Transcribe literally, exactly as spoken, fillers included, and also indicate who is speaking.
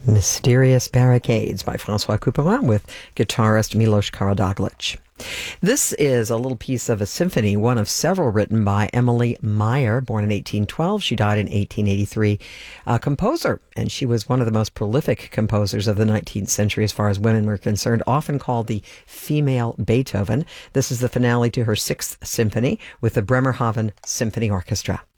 Speaker 1: Mysterious Barricades by Francois Couperin with guitarist Milos Karadoglic. This is a little piece of a symphony, one of several written by Emily Meyer, born in eighteen twelve. She died in eighteen eighty-three. A composer, and she was one of the most prolific composers of the nineteenth century as far as women were concerned, often called the female Beethoven. This is the finale to her sixth symphony with the Bremerhaven Symphony Orchestra.